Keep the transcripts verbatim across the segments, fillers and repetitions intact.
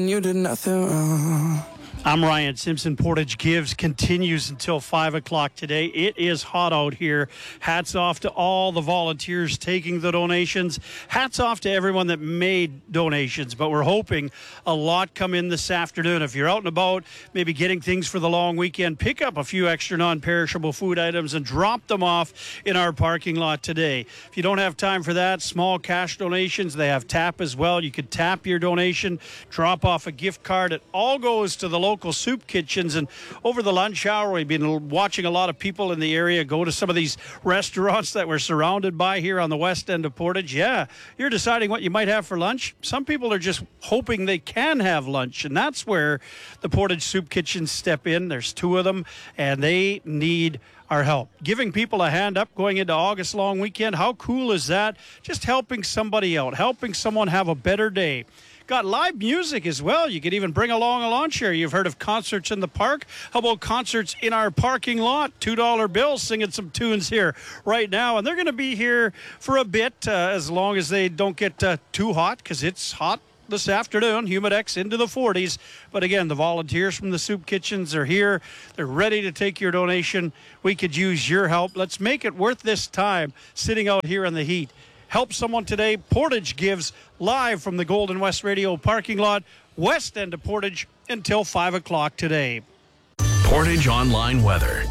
You did nothing wrong. I'm Ryan Simpson. Portage Gives continues until five o'clock today. It is hot out here. Hats off to all the volunteers taking the donations. Hats off to everyone that made donations. But we're hoping a lot come in this afternoon. If you're out and about, maybe getting things for the long weekend, pick up a few extra non-perishable food items and drop them off in our parking lot today. If you don't have time for that, small cash donations, they have tap as well. You could tap your donation, drop off a gift card. It all goes to the local local soup kitchens. And over the lunch hour, we've been watching a lot of people in the area go to some of these restaurants that we're surrounded by here on the west end of Portage. Yeah, you're deciding what you might have for lunch. Some people are just hoping they can have lunch, and that's where the Portage Soup Kitchens step in. There's two of them, and they need our help. Giving people a hand up going into August long weekend. How cool is that? Just helping somebody out, helping someone have a better day. Got live music as well. You could even bring along a lawn chair. You've heard of concerts in the park. How about concerts in our parking lot? two dollar bills singing some tunes here right now. And they're going to be here for a bit uh, as long as they don't get uh, too hot, because it's hot this afternoon. Humidex into the forties. But again, the volunteers from the soup kitchens are here. They're ready to take your donation. We could use your help. Let's make it worth this time sitting out here in the heat. Help someone today. Portage Gives, live from the Golden West Radio parking lot, west end of Portage, until five o'clock today. Portage Online weather.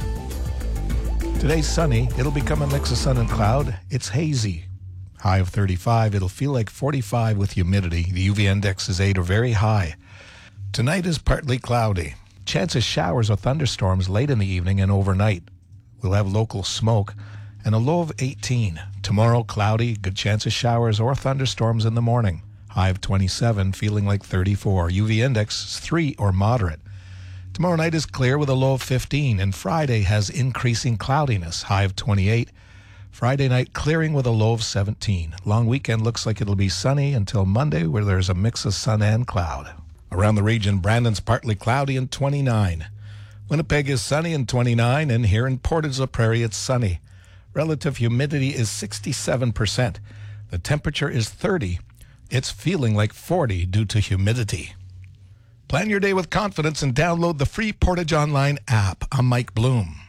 Today's sunny. It'll become a mix of sun and cloud. It's hazy. High of thirty-five. It'll feel like forty-five with humidity. The U V index is eight or very high. Tonight is partly cloudy. Chance of showers or thunderstorms late in the evening and overnight. We'll have local smoke and a low of eighteen. Tomorrow, cloudy, good chance of showers or thunderstorms in the morning. High of twenty-seven, feeling like thirty-four. U V index is three or moderate. Tomorrow night is clear with a low of fifteen, and Friday has increasing cloudiness. High of twenty-eight. Friday night clearing with a low of seventeen. Long weekend looks like it'll be sunny until Monday, where there's a mix of sun and cloud. Around the region, Brandon's partly cloudy and twenty-nine. Winnipeg is sunny and twenty-nine, and here in Portage La Prairie it's sunny. Relative humidity is sixty-seven percent. The temperature is thirty. It's feeling like forty due to humidity. Plan your day with confidence and download the free Portage Online app. I'm Mike Bloom.